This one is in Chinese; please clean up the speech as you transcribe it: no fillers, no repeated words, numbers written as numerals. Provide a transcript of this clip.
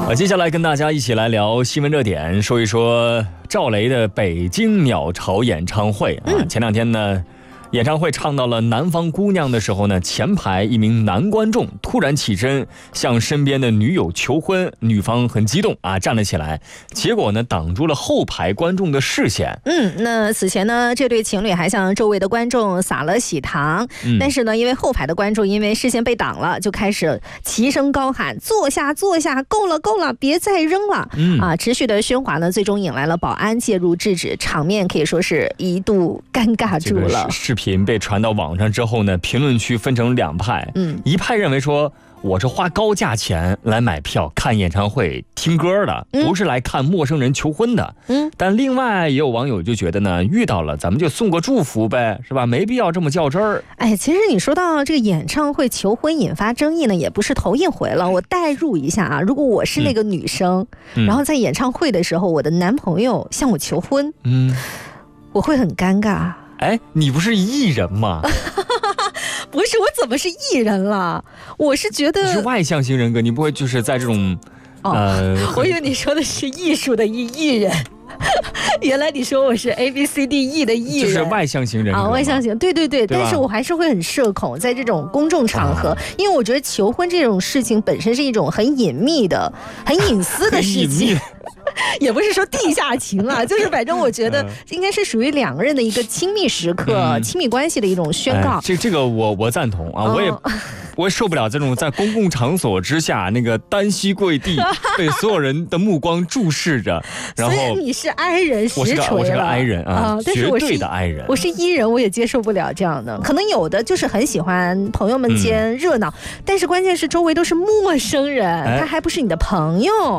接下来跟大家一起来聊新闻热点，说一说赵雷的北京鸟巢演唱会啊。前两天呢，演唱会唱到了南方姑娘的时候呢，前排一名男观众突然起身向身边的女友求婚，女方很激动啊，站了起来，结果呢挡住了后排观众的视线。 那此前呢，这对情侣还向周围的观众撒了喜糖，但是呢，因为后排的观众因为视线被挡了，就开始齐声高喊坐下坐下，够了够了，别再扔了。持续的喧哗呢，最终引来了保安介入制止，场面可以说是一度尴尬住了。 视频被传到网上之后呢，评论区分成两派，一派认为说我是花高价钱来买票看演唱会听歌的，不是来看陌生人求婚的。但另外也有网友就觉得呢，遇到了咱们就送个祝福呗，是吧？没必要这么较真儿。 其实你说到这个演唱会求婚引发争议呢，也不是头一回了。我代入一下啊，如果我是那个女生，然后在演唱会的时候，我的男朋友向我求婚，我会很尴尬。 你不是艺人吗？ 不是，我怎么是艺人了？我是觉得你是外向型人格，你不会就是在这种我以为你说的是艺术的艺人。原来你说我是 ABCDE 的艺人， 就是外向型人格外向型，对，但是我还是会很社恐，在这种公众场合，因为我觉得求婚这种事情本身是一种很隐秘的、很隐私的事情。也不是说地下情啊，就是反正我觉得应该是属于两个人的一个亲密时刻、亲密关系的一种宣告。 这个我赞同啊，我也受不了这种在公共场所之下那个单膝跪地，被所有人的目光注视着。然后所以你是 I 人实锤了， 我是个 I 人啊，绝对的 I 人。 我是 E 人，我也接受不了这样的。可能有的就是很喜欢朋友们间热闹，但是关键是周围都是陌生人，他还不是你的朋友。